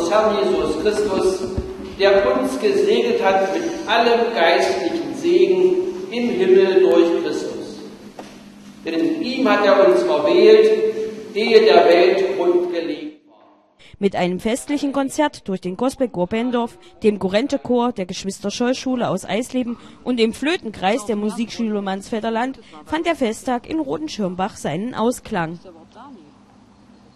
unseres Herrn Jesus Christus, der uns gesegnet hat mit allem geistlichen Segen im Himmel durch Christus. Denn in ihm hat er uns erwählt, ehe der Welt Grund gelegt war. Mit einem festlichen Konzert durch den Gospelchor Bendorf, dem Gorente-Chor der Geschwister-Scholl-Schule aus Eisleben und dem Flötenkreis der Musikschule Mansfelder Land fand der Festtag in Rotenschirmbach seinen Ausklang.